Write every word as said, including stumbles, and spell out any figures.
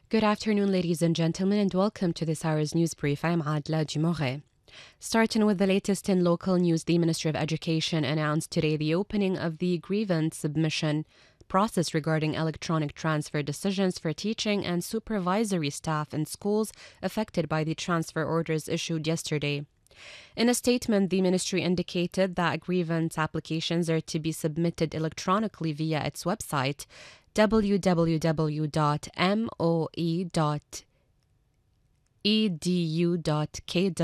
Good afternoon, ladies and gentlemen, and welcome to this hour's news brief. I'm Adla Dumore. Starting with the latest in local news, the Ministry of Education announced today the opening of the grievance submission process regarding electronic transfer decisions for teaching and supervisory staff in schools affected by the transfer orders issued yesterday. In a statement, the ministry indicated that grievance applications are to be submitted electronically via its website, w w w dot m o e dot e d u dot k w